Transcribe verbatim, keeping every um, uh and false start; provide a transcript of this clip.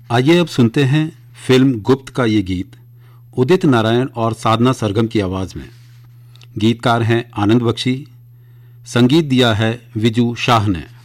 आइए अब सुनते हैं फिल्म गुप्त का ये गीत उदित नारायण और साधना सरगम की आवाज़ में। गीतकार हैं आनंद बख्शी, संगीत दिया है विजू शाह ने।